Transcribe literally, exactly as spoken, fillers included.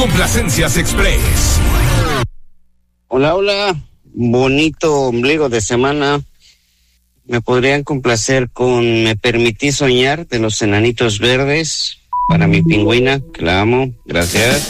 Complacencias Express. Hola, hola. Bonito ombligo de semana. ¿Me podrían complacer con Me Permití Soñar de los Enanitos Verdes? Para mi pingüina, que la amo. Gracias.